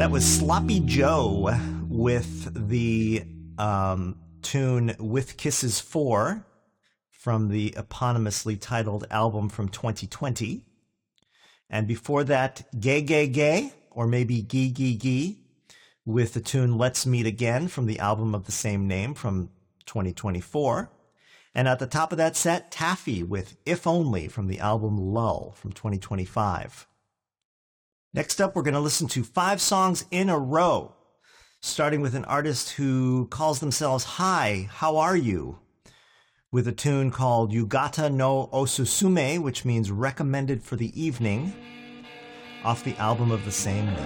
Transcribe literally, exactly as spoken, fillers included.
That was Sloppy Joe with the um, tune With Kisses four from the eponymously titled album from twenty twenty. And before that, Gay Gay Gay, or maybe Gee Gee Gee, with the tune Let's Meet Again from the album of the same name from twenty twenty-four. And at the top of that set, Taffy with If Only from the album Lull from twenty twenty-five. Next up, we're going to listen to five songs in a row, starting with an artist who calls themselves Hi, How Are You?, with a tune called Yugata no Osusume, which means recommended for the evening, off the album of the same name.